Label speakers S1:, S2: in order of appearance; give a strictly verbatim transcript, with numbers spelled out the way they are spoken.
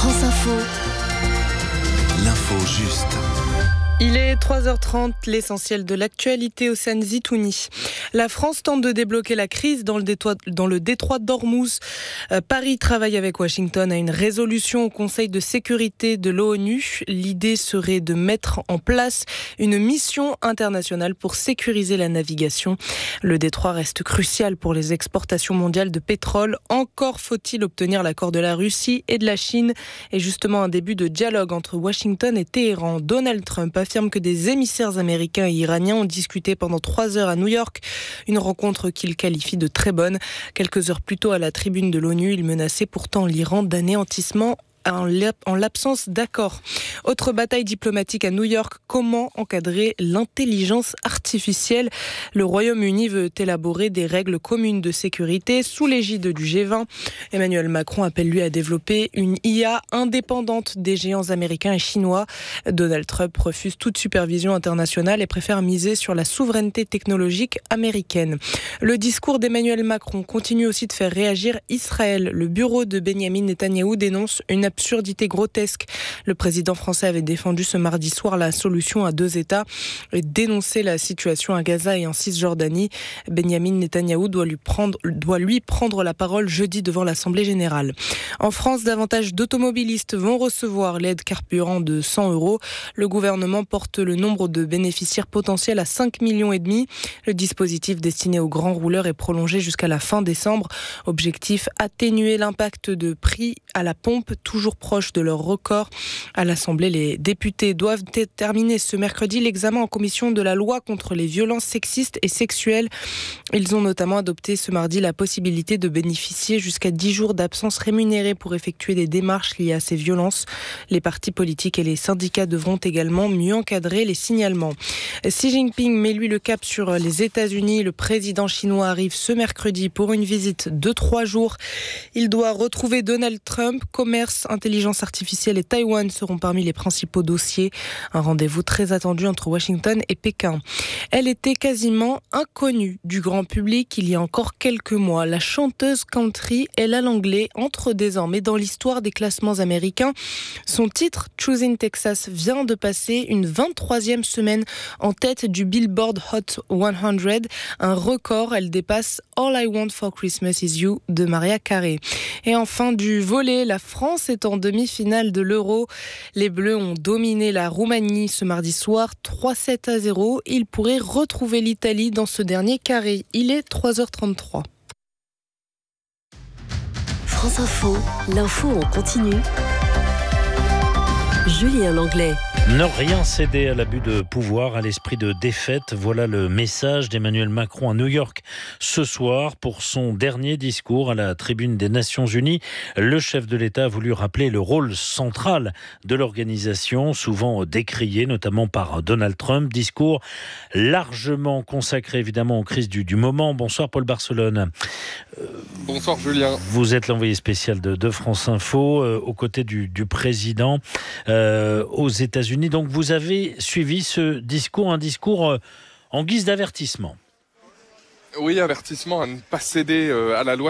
S1: France Info.
S2: L'info juste.
S3: Il est trois heures trente, l'essentiel de l'actualité au Océane Zitouni. La France tente de débloquer la crise dans le détroit, dans le détroit d'Ormuz. Euh, Paris travaille avec Washington à une résolution au Conseil de sécurité de l'ONU. L'idée serait de mettre en place une mission internationale pour sécuriser la navigation. Le détroit reste crucial pour les exportations mondiales de pétrole. Encore faut-il obtenir l'accord de la Russie et de la Chine. Et justement, un début de dialogue entre Washington et Téhéran. Donald Trump affirme que des émissaires américains et iraniens ont discuté pendant trois heures à New York. Une rencontre qu'il qualifie de très bonne. Quelques heures plus tôt, à la tribune de l'ONU, il menaçait pourtant l'Iran d'anéantissement en l'absence d'accord. Autre bataille diplomatique à New York, comment encadrer l'intelligence artificielle ? Le Royaume-Uni veut élaborer des règles communes de sécurité sous l'égide du G vingt. Emmanuel Macron appelle lui à développer une I A indépendante des géants américains et chinois. Donald Trump refuse toute supervision internationale et préfère miser sur la souveraineté technologique américaine. Le discours d'Emmanuel Macron continue aussi de faire réagir Israël. Le bureau de Benyamin Netanyahou dénonce une absurdité grotesque. Le président français avait défendu ce mardi soir la solution à deux États et dénoncé la situation à Gaza et en Cisjordanie. Benyamin Netanyahou doit lui prendre, doit lui prendre la parole jeudi devant l'Assemblée générale. En France, davantage d'automobilistes vont recevoir l'aide carburant de cent euros. Le gouvernement porte le nombre de bénéficiaires potentiels à cinq millions et demi. Le dispositif destiné aux grands rouleurs est prolongé jusqu'à la fin décembre. Objectif, atténuer l'impact de prix à la pompe, toujours proche de leur record. À l'Assemblée, les députés doivent terminer ce mercredi l'examen en commission de la loi contre les violences sexistes et sexuelles. Ils ont notamment adopté ce mardi la possibilité de bénéficier jusqu'à dix jours d'absence rémunérée pour effectuer des démarches liées à ces violences. Les partis politiques et les syndicats devront également mieux encadrer les signalements. Xi Jinping met lui le cap sur les États-Unis. Le président chinois arrive ce mercredi pour une visite de trois jours. Il doit retrouver Donald Trump. Commerce, intelligence artificielle et Taïwan seront parmi les principaux dossiers. Un rendez-vous très attendu entre Washington et Pékin. Elle était quasiment inconnue du grand public il y a encore quelques mois. La chanteuse country Ella Langley entre désormais dans l'histoire des classements américains. Son titre, Choosing Texas, vient de passer une vingt-troisième semaine en tête du Billboard Hot cent. Un record, elle dépasse All I Want for Christmas Is You de Mariah Carey. Et enfin du volley, la France est en demi-finale de l'Euro. Les Bleus ont dominé la Roumanie ce mardi soir, trois sept à zéro. Ils pourraient retrouver l'Italie dans ce dernier carré. Il est trois heures trente-trois.
S1: France Info, l'info en continu. Julien Langlais.
S4: Ne rien céder à l'abus de pouvoir, à l'esprit de défaite. Voilà le message d'Emmanuel Macron à New York ce soir pour son dernier discours à la tribune des Nations Unies. Le chef de l'État a voulu rappeler le rôle central de l'organisation, souvent décrié notamment par Donald Trump. Discours largement consacré évidemment aux crises du, du moment. Bonsoir Paul Barcelone.
S5: Euh, Bonsoir Julien.
S4: Vous êtes l'envoyé spécial de, de France Info euh, aux côtés du, du président euh, aux États-Unis. Donc vous avez suivi ce discours, un discours euh, en guise d'avertissement.
S5: Oui, avertissement à ne pas céder euh, à la loi